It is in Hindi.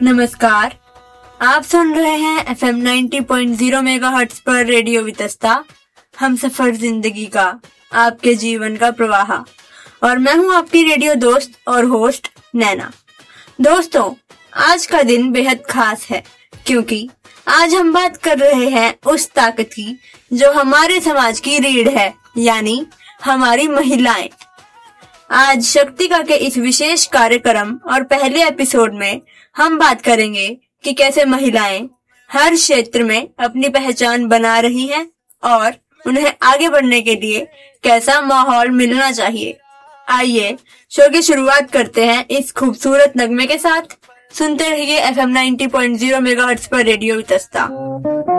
नमस्कार, आप सुन रहे हैं FM 90.0 मेगाहर्ट्ज पर रेडियो वितस्ता, हम सफर जिंदगी का, आपके जीवन का प्रवाह। और मैं हूं आपकी रेडियो दोस्त और होस्ट नैना। दोस्तों, आज का दिन बेहद खास है क्योंकि आज हम बात कर रहे हैं उस ताकत की जो हमारे समाज की रीढ़ है, यानी हमारी महिलाएं। आज शक्तिका के इस विशेष कार्यक्रम और पहले एपिसोड में हम बात करेंगे कि कैसे महिलाएं हर क्षेत्र में अपनी पहचान बना रही हैं और उन्हें आगे बढ़ने के लिए कैसा माहौल मिलना चाहिए। आइए शो की शुरुआत करते हैं इस खूबसूरत नगमे के साथ। सुनते रहिए FM 90.0 मेगाहर्ट्ज पर रेडियो वितस्ता।